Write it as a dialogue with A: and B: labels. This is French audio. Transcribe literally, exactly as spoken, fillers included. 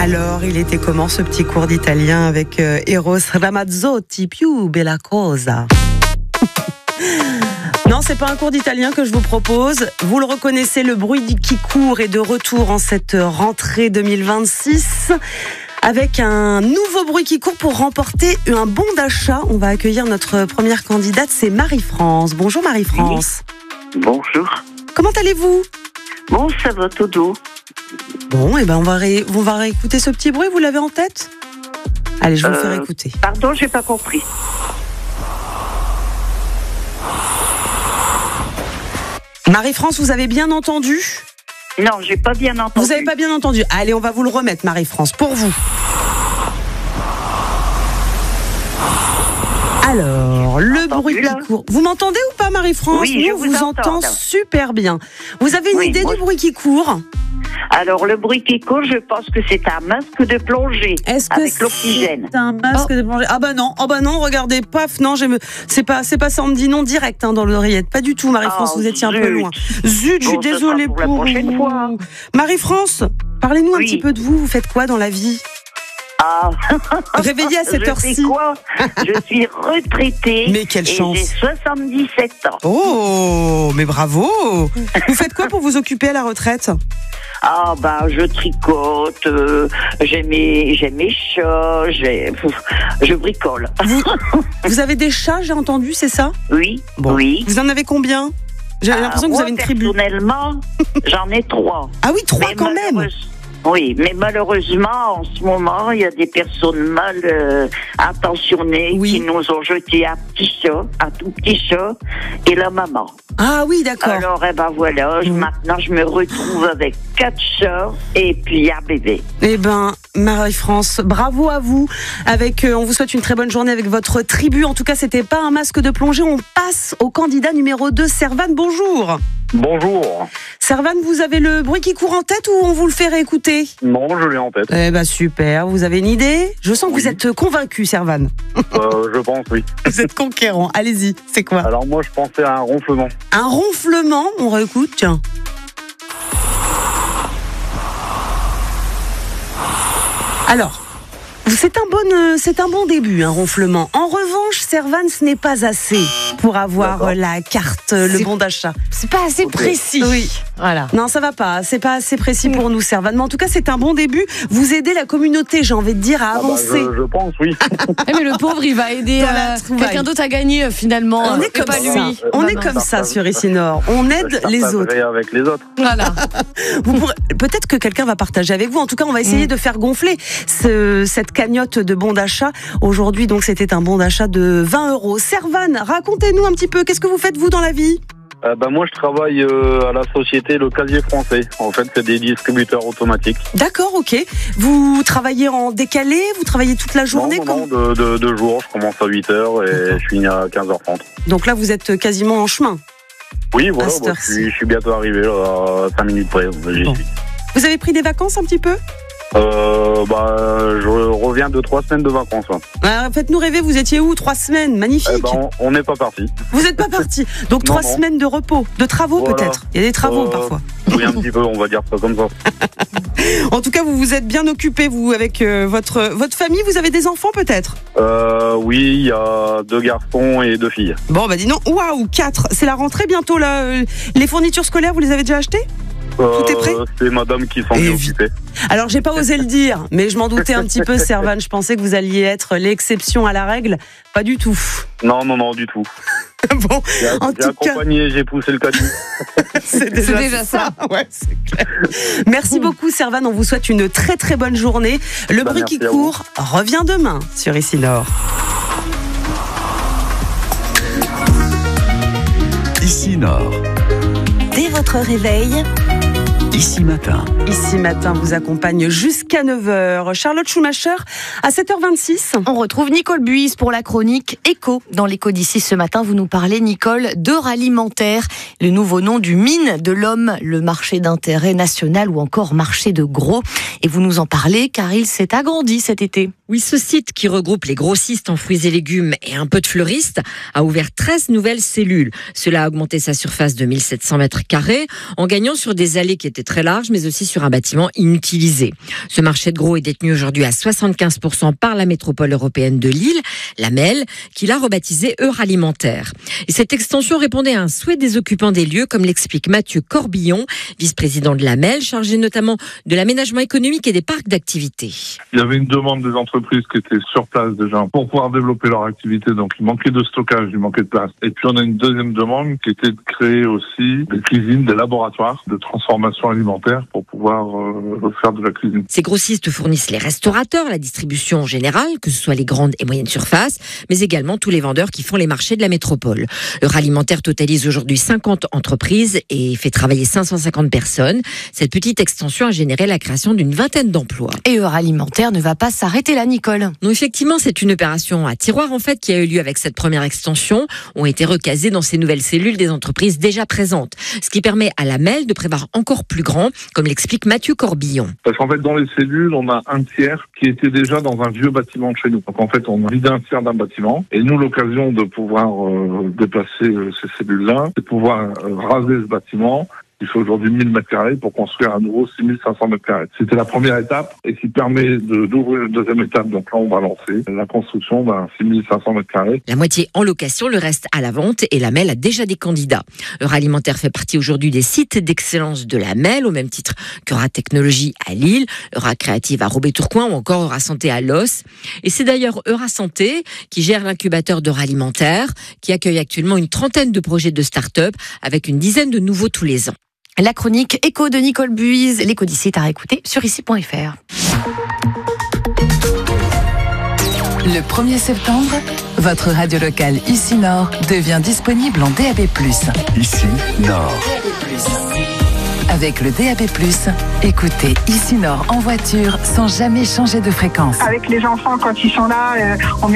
A: Alors, il était comment ce petit cours d'italien avec euh, Eros Ramazzotti, più bella cosa. Non, c'est pas un cours d'italien que je vous propose. Vous le reconnaissez, le bruit qui court est de retour en cette rentrée deux mille vingt-six. Avec un nouveau bruit qui court pour remporter un bon d'achat. On va accueillir notre première candidate, c'est Marie-France. Bonjour Marie-France.
B: Oui. Bonjour.
A: Comment allez-vous ?
B: Bon, ça va tout doux.
A: Bon, et ben on va, ré... on va réécouter ce petit bruit, vous l'avez en tête ? Allez, je vais euh, vous faire écouter.
B: Pardon, j'ai pas compris.
A: Marie-France, vous avez bien entendu ?
B: Non, j'ai pas bien entendu.
A: Vous avez pas bien entendu ? Allez, on va vous le remettre, Marie-France, pour vous. Alors, le bruit qui court. Vous m'entendez ou pas, Marie-France ?
B: Oui, je vous,
A: vous
B: entends
A: entend super bien. Vous avez une
B: oui,
A: idée
B: moi,
A: du bruit qui court ?
B: Alors, le bruit qui court, je pense que c'est un masque de plongée.
A: Est-ce que
B: avec l'oxygène.
A: C'est un masque oh. de plongée. Ah bah non, oh bah non, regardez, paf, non, j'ai me... c'est pas, c'est pas ça, on me dit non direct hein, dans l'oreillette. Pas du tout, Marie-France, oh, vous étiez zut. un peu loin. Zut, je suis bon, désolée pour,
B: pour la prochaine fois.
A: Marie-France, parlez-nous
B: oui.
A: un petit peu de vous. Vous faites quoi dans la vie ?
B: Ah.
A: Réveillée à cette heure-ci.
B: Je quoi Je suis retraitée.
A: Mais quelle chance.
B: Et j'ai soixante-dix-sept ans.
A: Oh, mais bravo. Vous faites quoi pour vous occuper à la retraite ?
B: Ah bah je tricote, euh, j'ai mes j'ai mes chats, j'ai, je bricole.
A: Vous, vous avez des chats, j'ai entendu, c'est ça ?
B: Oui,
A: bon.
B: oui.
A: Vous en avez combien ? J'ai l'impression
B: ah,
A: que vous
B: moi,
A: avez une tribu.
B: Personnellement, j'en ai trois.
A: Ah oui, trois
B: mais
A: quand même.
B: Oui, mais malheureusement, en ce moment, il y a des personnes mal euh, attentionnées oui. qui nous ont jeté un petit chat, un tout petit chat, et la maman.
A: Ah oui, d'accord.
B: Alors, eh ben voilà, mmh. maintenant je me retrouve avec quatre chats et puis un bébé.
A: Eh ben, Marie-France, bravo à vous. Avec, euh, on vous souhaite une très bonne journée avec votre tribu. En tout cas, c'était pas un masque de plongée. On passe au candidat numéro deux, Servan. Bonjour.
C: Bonjour.
A: Servan, vous avez le bruit qui court en tête ou on vous le fait réécouter ?
C: Non, je l'ai en tête.
A: Eh ben super, vous avez une idée ? Je sens que
C: oui.
A: vous êtes convaincu, Servan.
C: Euh, je pense, oui.
A: Vous êtes conquérant, allez-y, c'est quoi ?
C: Alors moi, je pensais à un ronflement.
A: Un ronflement, on réécoute, tiens. Alors, c'est un, bon, c'est un bon début, un ronflement. En revanche, Servan, ce n'est pas assez pour avoir D'accord. la carte, c'est, le bon d'achat.
D: C'est pas assez okay. précis.
A: Oui. Voilà. Non, ça va pas. C'est pas assez précis pour nous, Servan. Mais en tout cas, c'est un bon début. Vous aidez la communauté, j'ai envie de dire, à avancer.
C: Ah bah, je, je pense, oui.
D: Mais le pauvre, il va aider euh, quelqu'un d'autre à gagner finalement.
A: On est comme
D: pas
A: ça.
D: Lui.
A: On est comme ça sur Ici Nord. On aide les autres.
C: Avec les autres.
D: Voilà.
A: Vous pourrez, peut-être que quelqu'un va partager avec vous. En tout cas, on va essayer mmh. de faire gonfler ce, cette cagnotte de bon d'achat. Aujourd'hui, donc, c'était un bon d'achat de vingt euros. Servan, racontez-nous un petit peu. Qu'est-ce que vous faites vous dans la vie ?
C: Euh, ben moi, je travaille euh, à la société Le Casier Français. En fait, c'est des distributeurs automatiques.
A: D'accord, ok. Vous travaillez en décalé ? Vous travaillez toute la journée ?
C: Non, non, non de, de, de jour. Je commence à huit heures et D'accord. je finis à quinze heures trente.
A: Donc là, vous êtes quasiment en chemin ?
C: Oui, voilà. Bah, je, suis, je suis bientôt arrivé, là, à cinq minutes près. J'y bon. suis.
A: Vous avez pris des vacances un petit peu ?
C: Euh, bah, je reviens de trois semaines de vacances. Là.
A: Ah, faites-nous rêver, vous étiez où ? Trois semaines, magnifique.
C: Eh ben, on n'est pas parti.
A: Vous n'êtes pas parti. Donc non, trois non. semaines de repos, de travaux voilà. peut-être. Il y a des travaux euh, parfois.
C: Oui, un petit peu, on va dire ça comme ça.
A: En tout cas, vous vous êtes bien occupé, vous, avec euh, votre, votre famille. Vous avez des enfants peut-être ?
C: euh, Oui, il y a deux garçons et deux filles.
A: Bon, bah dis non, waouh, quatre. C'est la rentrée bientôt là. Les fournitures scolaires, vous les avez déjà achetées ?
C: Euh,
A: Tout est prêt ?
C: C'est madame qui s'en est occupée.
A: Alors, j'ai pas osé le dire, mais je m'en doutais un petit peu, Servan. Je pensais que vous alliez être l'exception à la règle. Pas du tout.
C: Non, non, non, du tout.
A: Bon,
C: j'ai,
A: en
C: j'ai
A: tout
C: accompagné, cas... j'ai poussé le caddie.
A: c'est déjà,
D: c'est déjà ça.
A: ça. Ouais, c'est clair. Merci beaucoup, Servan. On vous souhaite une très très bonne journée. Le bah, bruit qui court revient demain sur Ici Nord.
E: Ici Nord.
A: Dès votre réveil,
E: Ici Matin.
A: Ici Matin vous accompagne jusqu'à neuf heures. Charlotte Schumacher, à sept heures vingt-six.
D: On retrouve Nicole Buis pour la chronique Éco. Dans l'Éco d'ici ce matin, vous nous parlez, Nicole, d'heure alimentaire, le nouveau nom du mine de l'homme, le marché d'intérêt national ou encore marché de gros. Et vous nous en parlez car il s'est agrandi cet été.
F: Oui, ce site qui regroupe les grossistes en fruits et légumes et un peu de fleuristes a ouvert treize nouvelles cellules. Cela a augmenté sa surface de mille sept cents mètres carrés en gagnant sur des allées qui étaient très larges mais aussi sur un bâtiment inutilisé. Ce marché de gros est détenu aujourd'hui à soixante-quinze pour cent par la métropole européenne de Lille, la M E L, qui l'a rebaptisé Euralimentaire. Et cette extension répondait à un souhait des occupants des lieux, comme l'explique Mathieu Corbillon, vice-président de la M E L, chargé notamment de l'aménagement économique et des parcs d'activités.
G: Il y avait une demande des entreprises qui étaient sur place déjà pour pouvoir développer leur activité, donc il manquait de stockage, il manquait de place. Et puis on a une deuxième demande qui était de créer aussi des cuisines, des laboratoires de transformation alimentaire pour pouvoir euh, faire de la cuisine.
F: Ces grossistes fournissent les restaurateurs, la distribution en général, que ce soit les grandes et moyennes surfaces, mais également tous les vendeurs qui font les marchés de la métropole. Euralimentaire totalise aujourd'hui cinquante entreprises et fait travailler cinq cent cinquante personnes. Cette petite extension a généré la création d'une vingtaine d'emplois.
D: Et Euralimentaire ne va pas s'arrêter là, Nicole.
F: Non, effectivement, c'est une opération à tiroir en fait qui a eu lieu avec cette première extension. Ont été recasées dans ces nouvelles cellules des entreprises déjà présentes, ce qui permet à la M E L de prévoir encore plus grand, comme l'explique Mathieu Corbillon.
G: Parce qu'en fait, dans les cellules, on a un tiers qui était déjà dans un vieux bâtiment de chez nous. Donc en fait, on a vidé un tiers d'un bâtiment. Et nous, l'occasion de pouvoir euh, déplacer euh, ces cellules-là, c'est de pouvoir euh, raser ce bâtiment. Il fait aujourd'hui mille mètres carrés pour construire à nouveau six mille cinq cents mètres carrés. C'était la première étape et qui permet de, d'ouvrir une deuxième étape. Donc là, on va lancer la construction d'un six mille cinq cents mètres carrés.
F: La moitié en location, le reste à la vente et la M E L a déjà des candidats. Euralimentaire fait partie aujourd'hui des sites d'excellence de la M E L, au même titre qu'Eura Technologie à Lille, Eura Créative à Roubaix-Tourcoing ou encore Eura Santé à Los. Et c'est d'ailleurs Eura Santé qui gère l'incubateur d'Euralimentaire, qui accueille actuellement une trentaine de projets de start-up avec une dizaine de nouveaux tous les ans.
D: La chronique Éco de Nicole Buise, l'éco d'ici est à réécouter sur ici point f r.
H: Le premier septembre, votre radio locale Ici Nord devient disponible en D A B plus.
E: Ici Nord.
H: Avec le D A B plus, écoutez Ici Nord en voiture sans jamais changer de fréquence.
I: Avec les enfants, quand ils sont là, euh, on